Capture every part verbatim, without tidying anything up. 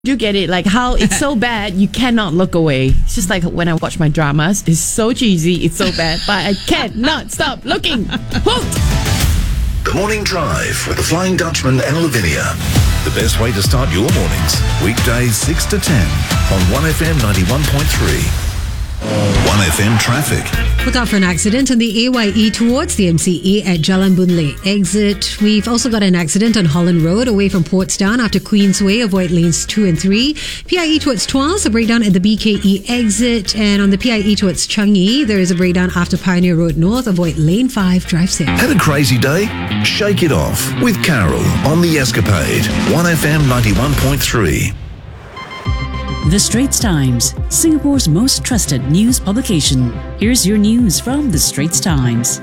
Do get it? Like how it's so bad you cannot look away. It's just like when I watch my dramas. It's so cheesy, it's so bad, but I cannot stop looking. Hooked. The Morning Drive with the Flying Dutchman and Lavinia. The best way to start your mornings. Weekdays six to ten on one F M ninety-one point three. one F M traffic. Look out for an accident on the A Y E towards the M C E at Jalan Boon Lay exit. We've also got an accident on Holland Road away from Portstown after Queensway. Avoid lanes two and three. P I E towards Tuas, a breakdown at the B K E exit. And on the P I E towards Changi, there is a breakdown after Pioneer Road North. Avoid lane five. Drive safe. Had a crazy day? Shake it off with Carol on The Escapade. one F M ninety-one point three. The Straits Times, Singapore's most trusted news publication. Here's your news from The Straits Times.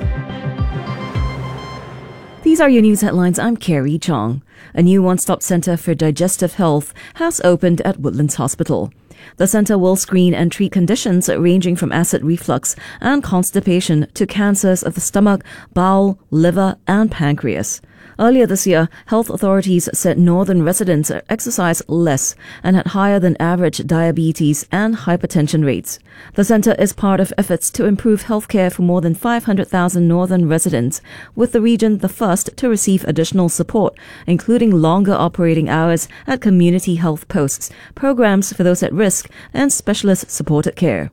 These are your news headlines. I'm Carrie Chong. A new one-stop centre for digestive health has opened at Woodlands Hospital. The centre will screen and treat conditions ranging from acid reflux and constipation to cancers of the stomach, bowel, liver and pancreas. Earlier this year, health authorities said northern residents exercise less and had higher than average diabetes and hypertension rates. The centre is part of efforts to improve healthcare for more than five hundred thousand northern residents, with the region the first to receive additional support, including longer operating hours at community health posts, programs for those at risk, and specialist supported care.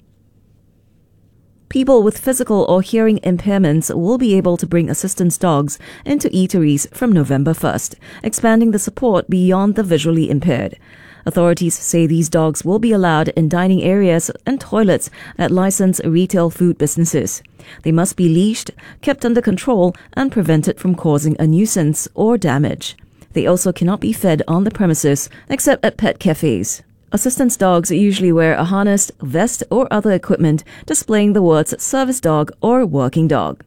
People with physical or hearing impairments will be able to bring assistance dogs into eateries from November first, expanding the support beyond the visually impaired. Authorities say these dogs will be allowed in dining areas and toilets at licensed retail food businesses. They must be leashed, kept under control, and prevented from causing a nuisance or damage. They also cannot be fed on the premises, except at pet cafes. Assistance dogs usually wear a harness, vest, or other equipment displaying the words service dog or working dog.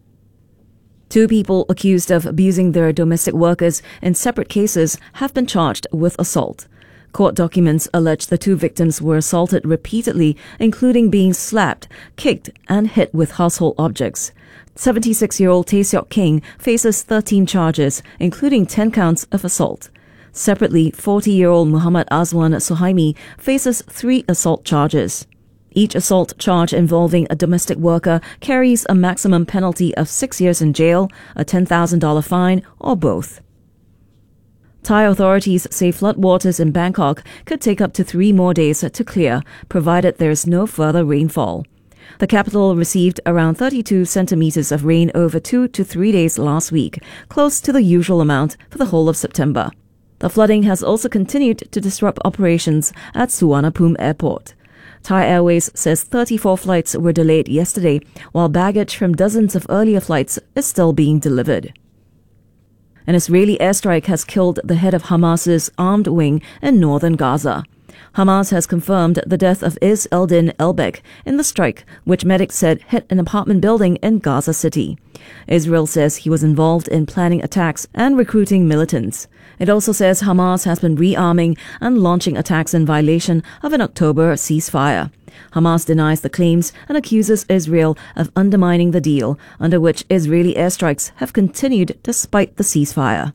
Two people accused of abusing their domestic workers in separate cases have been charged with assault. Court documents allege the two victims were assaulted repeatedly, including being slapped, kicked, and hit with household objects. seventy-six-year-old Tae Seok King faces thirteen charges, including ten counts of assault. Separately, forty-year-old Muhammad Azwan Suhaimi faces three assault charges. Each assault charge involving a domestic worker carries a maximum penalty of six years in jail, a ten thousand dollars fine, or both. Thai authorities say floodwaters in Bangkok could take up to three more days to clear, provided there is no further rainfall. The capital received around thirty-two centimeters of rain over two to three days last week, close to the usual amount for the whole of September. The flooding has also continued to disrupt operations at Suvarnabhumi Airport. Thai Airways says thirty-four flights were delayed yesterday, while baggage from dozens of earlier flights is still being delivered. An Israeli airstrike has killed the head of Hamas's armed wing in northern Gaza. Hamas has confirmed the death of Is Eldin Elbek in the strike, which medics said hit an apartment building in Gaza City. Israel says he was involved in planning attacks and recruiting militants. It also says Hamas has been rearming and launching attacks in violation of an October ceasefire. Hamas denies the claims and accuses Israel of undermining the deal, under which Israeli airstrikes have continued despite the ceasefire.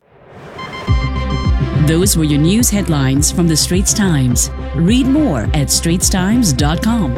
Those were your news headlines from The Straits Times. Read more at straits times dot com.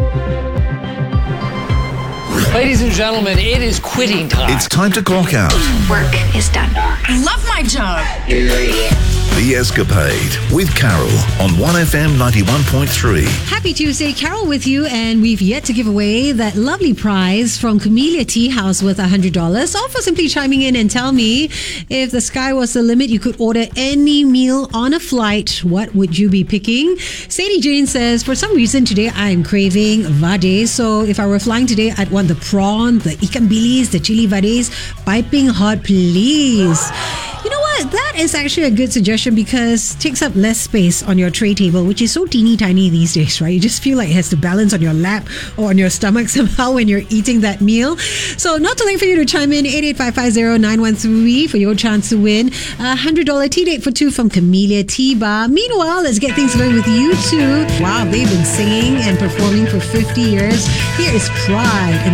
Ladies and gentlemen, it is quitting time. It's time to clock out. Work is done. I love my job. The Escapade with Carol on one F M ninety-one point three. Happy Tuesday, Carol with you, and we've yet to give away that lovely prize from Camellia Tea House worth one hundred dollars. All for simply chiming in and tell me, if the sky was the limit, you could order any meal on a flight. What would you be picking? Sadie Jane says, for some reason today I'm craving vade. So if I were flying today, I'd want the prawn, the ikan bilis, the chili vades, piping hot, please. You know what? That is actually a good suggestion because it takes up less space on your tray table, which is so teeny tiny these days, right? You just feel like it has to balance on your lap or on your stomach somehow when you're eating that meal. So not too late for you to chime in, eight eight five five zero nine one three for your chance to win a one hundred dollars tea date for two from Camellia Tea Bar. Meanwhile, let's get things going with you two. Wow, they've been singing and performing for fifty years. Here is Pride.